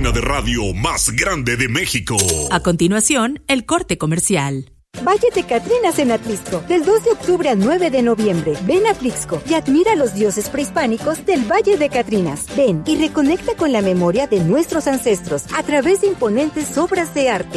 cadena de radio más grande de México. A continuación, el corte comercial. Valle de Catrinas en Atlixco, del 2 de octubre al 9 de noviembre. Ven a Atlixco y admira a los dioses prehispánicos del Valle de Catrinas. Ven y reconecta con la memoria de nuestros ancestros a través de imponentes obras de arte.